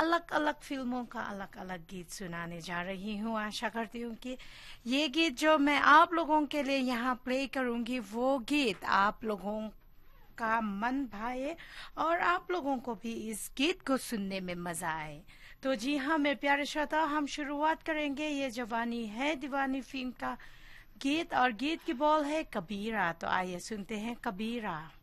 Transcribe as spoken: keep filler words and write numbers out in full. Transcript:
अलग अलग फिल्मों का अलग अलग गीत सुनाने जा रही हूँ। आशा करती हूँ कि ये गीत जो मैं आप लोगों के लिए यहाँ प्ले करूँगी वो गीत आप लोगों का मन भाए और आप लोगों को भी इस गीत को सुनने में मजा आए। तो जी हाँ मेरे प्यारे श्रोता, हम शुरुआत करेंगे ये जवानी है दीवानी फिल्म का गीत और गीत की बोल है कबीरा। तो आइए सुनते हैं कबीरा।